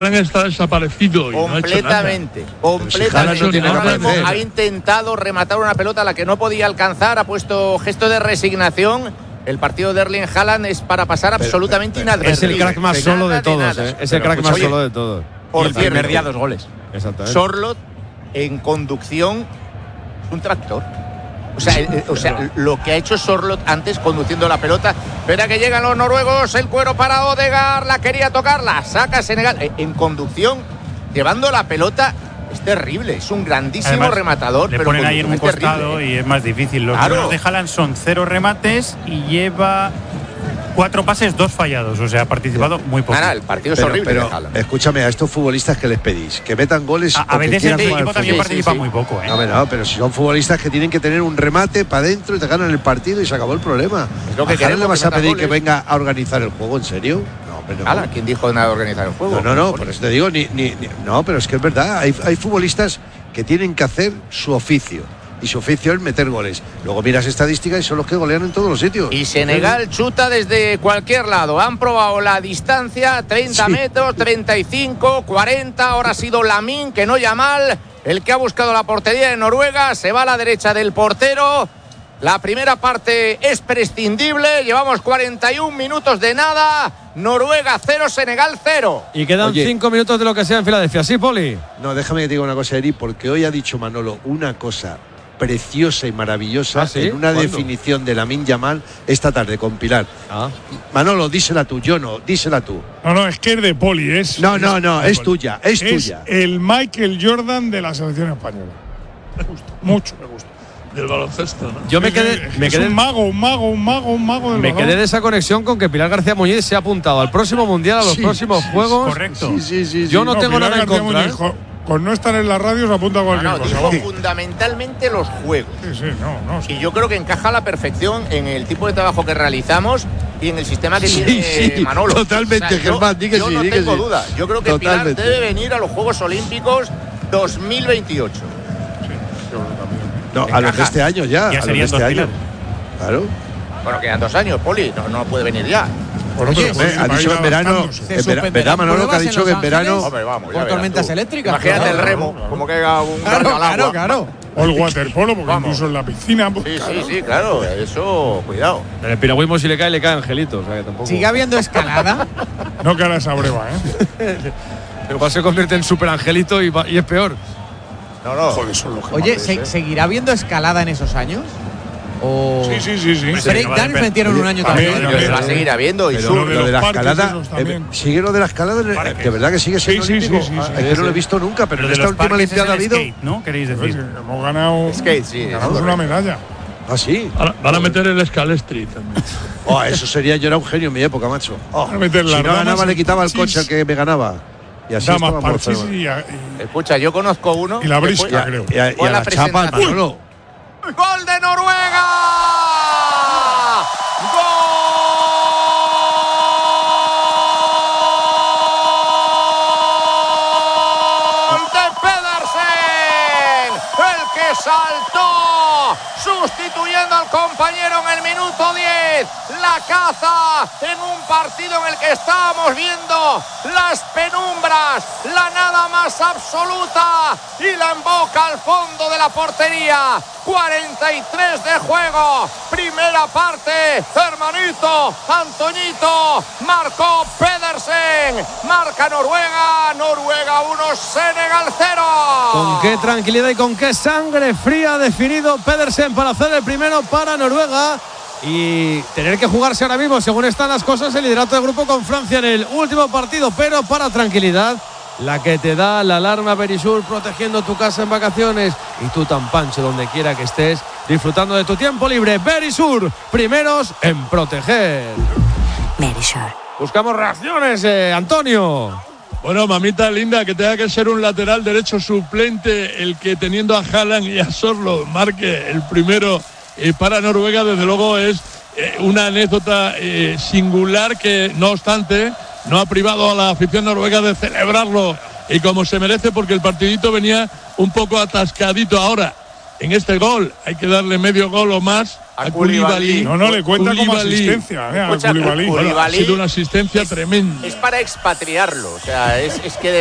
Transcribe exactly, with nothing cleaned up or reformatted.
está desaparecido y completamente, no ha completamente. no tiene Ahora mismo nada. ha intentado rematar una pelota a la que no podía alcanzar, ha puesto gesto de resignación. El partido de Erling Haaland es para pasar pero, absolutamente pero, pero, Es inadvertido. el crack más de solo nada, de todos, de nada. ¿eh? Es el crack pero, más oye, solo de todos. Por y cierto, día dos goles. Exactamente. Sorloth en conducción, un tractor. O sea, eh, o sea, lo que ha hecho Sorloth antes conduciendo la pelota. Espera que llegan los noruegos, el cuero para Odegaard, la quería tocar, la saca Senegal. Eh, en conducción, llevando la pelota, es terrible, es un grandísimo Además, rematador. Le pero ponen ahí en un costado terrible, ¿eh? Y es más difícil. Los claro. números de Haaland son cero remates y lleva cuatro pases, dos fallados. O sea, ha participado muy poco. Nada, el partido es pero, horrible. Pero, escúchame, a estos futbolistas que les pedís, que metan goles. A, a veces el equipo también sí, participa sí, sí. muy poco, ¿eh? No, no, pero si son futbolistas que tienen que tener un remate para adentro y te ganan el partido y se acabó el problema. Es lo que ¿A Haaland le vas que a pedir goles. que venga a organizar el juego? ¿En serio? No, pero Ala, ¿quién dijo de nada de organizar el juego? No, no, no, por eso te digo, ni, ni, ni, no, pero es que es verdad, hay, hay futbolistas que tienen que hacer su oficio. Y su oficio es meter goles. Luego miras estadísticas y son los que golean en todos los sitios. Y Senegal chuta desde cualquier lado. Han probado la distancia, treinta sí. metros, treinta y cinco, cuarenta. Ahora ha sido Lamine, que no Yamal, el que ha buscado la portería de Noruega. Se va a la derecha del portero. La primera parte es prescindible. Llevamos cuarenta y un minutos de nada. Noruega cero, Senegal cero. Y quedan cinco minutos de lo que sea en Filadelfia. ¿Sí, Poli? No, déjame que te diga una cosa, Eri, porque hoy ha dicho Manolo una cosa preciosa y maravillosa. ¿Ah, sí? En una ¿Cuándo? definición de Lamine Yamal esta tarde con Pilar. Ah. Manolo, dísela tú, yo no, dísela tú. No, no, es que es de Poli, es. No, no, no, es, es tuya, es, es tuya. El Michael Jordan de la selección española. Me gusta, mucho me gusta. Del baloncesto, ¿no? Yo me quedé. Es, me es quedé un mago, un mago, un mago, un mago del Me balón. quedé de esa conexión con que Pilar García Muñiz se ha apuntado al próximo mundial, a los sí, próximos sí, juegos. Correcto. Sí, sí, sí, yo no, no tengo Pilar nada en García contra. Muñiz, ¿eh? Con no estar en la radio se apunta a cualquier no, no, cosa. dijo Vamos. fundamentalmente los juegos. Sí, sí, no, no. Sí. Y yo creo que encaja a la perfección en el tipo de trabajo que realizamos y en el sistema que sí, tiene sí, Manolo. Totalmente, o sea, Germán, di que yo sí, no di que tengo sí. duda. Yo creo que Totalmente. Pilar debe venir a los Juegos Olímpicos dos mil veintiocho. Sí, yo también. No, Encaja. a los de este año ya. Ya a los de serían este dos año. Pilar. Claro. Bueno, quedan dos años, Poli. No, no puede venir ya. Bueno, Oye, pero, eh, ha dicho en verano. En vera, ¿verdad, Manolo, que ha dicho que en verano. Hombre, vamos, ya Por verás tormentas tú. eléctricas. Imagínate claro, el remo, claro. como que haga un Claro, carga al agua. claro, claro. O el waterpolo, porque Vamos. incluso en la piscina. Pues, Sí, claro. sí, sí, claro. Eso, cuidado. En el piragüismo, si le cae, le cae Angelito. O sea que tampoco. ¿Sigue habiendo escalada? No que ahora esa breva, ¿eh? Pero va se convierte en super Angelito y, va, y es peor. No, no. Joder, son los que Oye, más ¿se, ves, ¿eh? ¿seguirá habiendo escalada en esos años? O Sí, sí, sí, sí. breakdance metieron un año también, también. también. Se va a seguir habiendo. Y Pero sur. lo de lo los de la parques escalada. esos eh, también. sigue lo de la escalada. eh, Parques. De verdad que sigue siendo Sí, sí, olímpico. sí, sí, Ah, sí, es que sí. no lo he visto nunca, pero Lo en de esta los última parques es Olimpiada ha el habido. skate, ¿no? ¿Queréis Sí, decir? hemos ganado. Skate, sí. Ganamos una medalla. Ah, sí. Ahora van a meter el Scalestri también. Oh, eso sería, yo era un genio en mi época, macho. Oh, Van a meter si las no damas ganaba, le en quitaba el parchís. coche al que me ganaba. Y así Damas, estaba por parchís Barcelona. y, y, Escucha, yo conozco uno. y la que brisca, fue- Y a, creo. y a- y Fue a la la chapa, presentación. Manolo. ¡Gol de Noruega! ¡Gol de Pedersen! El que saltó sustituyendo al compañero en el minuto diez. La caza en un partido en el que estábamos viendo las penumbras, la nada más absoluta y la emboca al fondo de la portería. cuarenta y tres de juego, primera parte, hermanito, Antoñito, marcó Pedersen, marca Noruega, Noruega uno, Senegal cero. Con qué tranquilidad y con qué sangre fría ha definido Pedersen para hacer el primero para Noruega y tener que jugarse ahora mismo, según están las cosas, el liderato del grupo con Francia en el último partido, pero para tranquilidad, la que te da la alarma Verisur, protegiendo tu casa en vacaciones y tú tan pancho donde quiera que estés, disfrutando de tu tiempo libre. Verisur, primeros en proteger. Verisur. Buscamos reacciones, eh, Antonio. Bueno, mamita linda, que tenga que ser un lateral derecho suplente el que teniendo a Haaland y a Sorloth marque el primero eh, para Noruega, desde luego es eh, una anécdota eh, singular que, no obstante, no ha privado a la afición noruega de celebrarlo y como se merece, porque el partidito venía un poco atascadito. Ahora, en este gol hay que darle medio gol o más A Koulibaly. No, no, le cuenta como Koulibaly. asistencia. Eh, a Escucha, Koulibaly. Bueno, ha Koulibaly sido una asistencia es, tremenda. es para expatriarlo. O sea, es, es que de